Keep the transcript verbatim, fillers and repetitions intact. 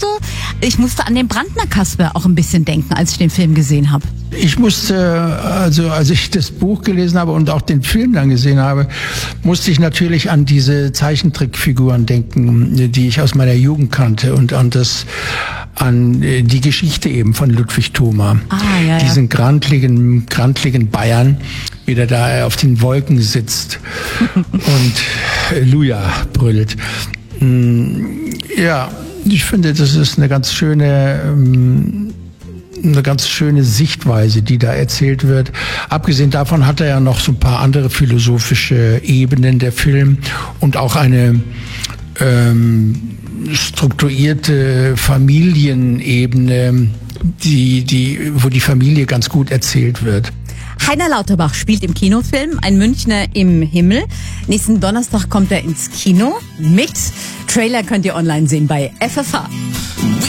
musste, ich musste an den Brandner Kasper auch ein bisschen denken, als ich den Film gesehen habe. Ich musste, also als ich das Buch gelesen habe und auch den Film dann gesehen habe, musste ich natürlich an diese Zeichentrickfiguren denken, die ich aus meiner Jugend kannte und an das, an die Geschichte eben von Ludwig Thoma. Ah, ja, ja. Diesen grantligen, grantligen Bayern, wie der da auf den Wolken sitzt und Luja brüllt. Ja, ich finde, das ist eine ganz schöne, eine ganz schöne Sichtweise, die da erzählt wird. Abgesehen davon hat er ja noch so ein paar andere philosophische Ebenen, der Film, und auch eine ähm, strukturierte Familienebene, die, die, wo die Familie ganz gut erzählt wird. Heiner Lauterbach spielt im Kinofilm Ein Münchner im Himmel. Nächsten Donnerstag kommt er ins Kino mit. Trailer könnt ihr online sehen bei F F H.